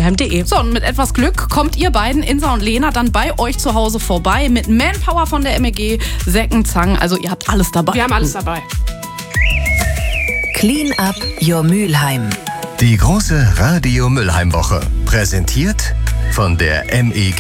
www.mülheim.de. So, und mit etwas Glück kommt ihr beiden, Insa und Lena, dann bei euch zu Hause vorbei mit Manpower von der MEG, Säcken, Zangen. Also ihr habt alles dabei. Wir haben alles dabei. Clean up your Mülheim. Die große Radio Mülheim Woche. Präsentiert von der MEG.